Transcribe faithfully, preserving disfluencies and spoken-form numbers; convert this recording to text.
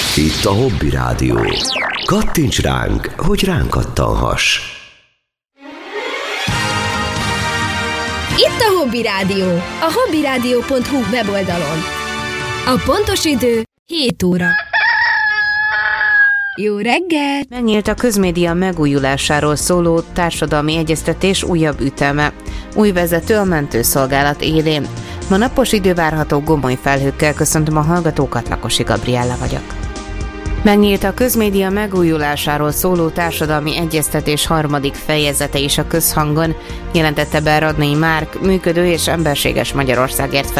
Itt a Hobby Rádió. Kattints ránk, hogy ránk kattanhass. Itt a Hobby Rádió, a hobbyradio pont hu weboldalon. A pontos idő hét óra. Jó reggel! Megnyílt a közmédia megújulásáról szóló társadalmi egyeztetés újabb üteme. Új vezető a mentőszolgálat élén. Ma napos idő várható, gomoly felhőkkel. Köszöntöm a hallgatókat, Lakosi Gabriella vagyok. Megnyílt a közmédia megújulásáról szóló társadalmi egyeztetés harmadik fejezete is a Közhangon, jelentette be Radnai Márk, működő és emberséges Magyarországért